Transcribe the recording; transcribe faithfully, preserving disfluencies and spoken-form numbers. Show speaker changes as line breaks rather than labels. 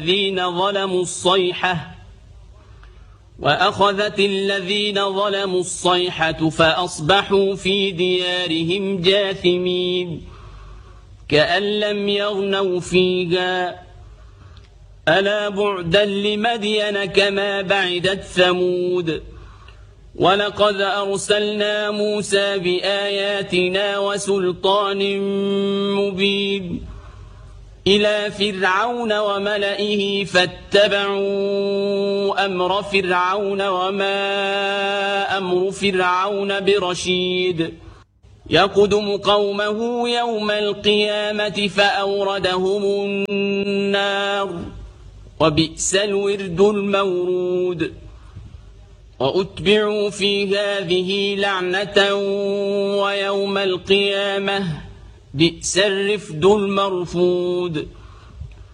الذين ظلموا الصيحة وأخذت الذين ظلموا الصيحة فأصبحوا في ديارهم جاثمين كأن لم يغنوا فيها ألا بعدا لمدين كما بعدت ثمود ولقد أرسلنا موسى بآياتنا وسلطان مبين إلى فرعون وملئه فاتبعوا أمر فرعون وما أمر فرعون برشيد يقدم قومه يوم القيامة فأوردهم النار وبئس الورد المورود وأتبعوا في هذه لعنة ويوم القيامة بئس الرفد المرفود